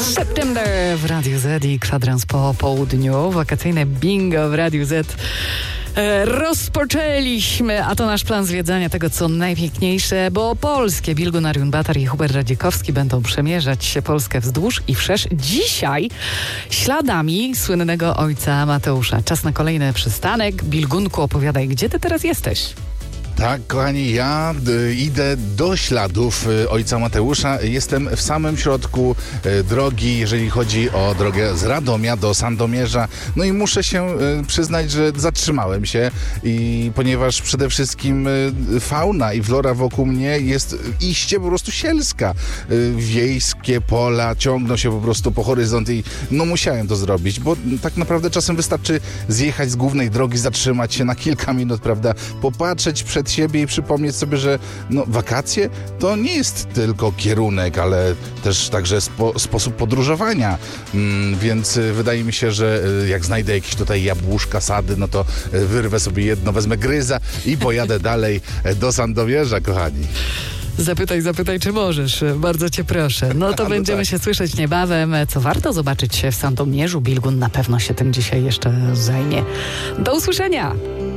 September w Radiu Z i kwadrans po południu. Wakacyjne bingo w Radiu Z rozpoczęliśmy, a to nasz plan zwiedzania tego, co najpiękniejsze, bo polskie Bilgun Batar i Hubert Radzikowski będą przemierzać się Polskę wzdłuż i wszerz. Dzisiaj śladami słynnego ojca Mateusza. Czas na kolejny przystanek. Bilgunku, opowiadaj, gdzie ty teraz jesteś? Tak, kochani, ja idę do śladów ojca Mateusza. Jestem w samym środku drogi, jeżeli chodzi o drogę z Radomia do Sandomierza. No i muszę się przyznać, że zatrzymałem się, ponieważ przede wszystkim fauna i flora wokół mnie jest iście po prostu sielska. Wiejskie pola ciągną się po prostu po horyzont i no musiałem to zrobić, bo tak naprawdę czasem wystarczy zjechać z głównej drogi, zatrzymać się na kilka minut, prawda, popatrzeć przed siebie i przypomnieć sobie, że wakacje to nie jest tylko kierunek, ale też także sposób podróżowania. Więc wydaje mi się, że jak znajdę jakieś tutaj jabłuszka, sady, no to wyrwę sobie jedno, wezmę gryza i pojadę dalej do Sandomierza, kochani. Zapytaj, czy możesz. Bardzo cię proszę. No to będziemy się słyszeć niebawem. Co warto zobaczyć w Sandomierzu? Bilgun na pewno się tym dzisiaj jeszcze zajmie. Do usłyszenia!